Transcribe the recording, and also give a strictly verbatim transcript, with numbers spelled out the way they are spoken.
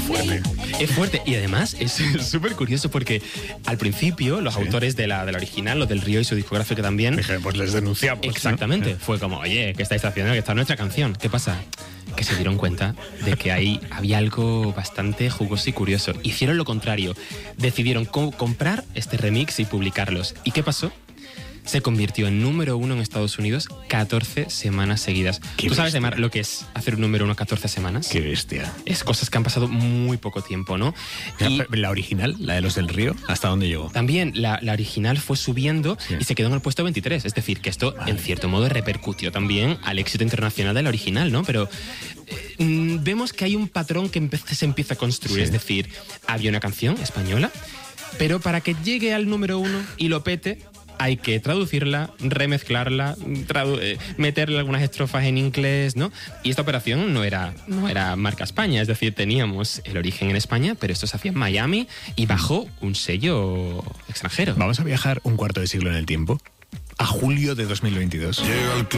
fuerte. Es fuerte y además es súper curioso porque al principio los Sí. autores de la, de la original, los del Río y su discográfica también... Dije, pues les denunciamos. Exactamente, ¿no? fue como, oye, ¿qué estáis haciendo? Que está nuestra canción. ¿Qué pasa? Que se dieron cuenta de que ahí había algo bastante jugoso y curioso. Hicieron lo contrario. Decidieron co- comprar este remix y publicarlos. ¿Y qué pasó? Se convirtió en número uno en Estados Unidos catorce semanas seguidas. Qué ¿Tú sabes, bestia. Mar, lo que es hacer un número uno catorce semanas? Qué bestia. Es cosas que han pasado muy poco tiempo, ¿no? Y La, la original, la de los del Río, ¿hasta dónde llegó? también la, la original fue subiendo Sí. y se quedó en el puesto veintitrés. Es decir, que esto, Madre en cierto modo, repercutió también al éxito internacional de la original, ¿no? Pero eh, mm, vemos que hay un patrón que empe- se empieza a construir. Sí. Es decir, había una canción española, pero para que llegue al número uno y lo pete, hay que traducirla, remezclarla, tradu- eh, meterle algunas estrofas en inglés, ¿no? Y esta operación no era, no era marca España, es decir, teníamos el origen en España, pero esto se hacía en Miami y bajo un sello extranjero. Vamos a viajar un cuarto de siglo en el tiempo, a julio de dos mil veintidós.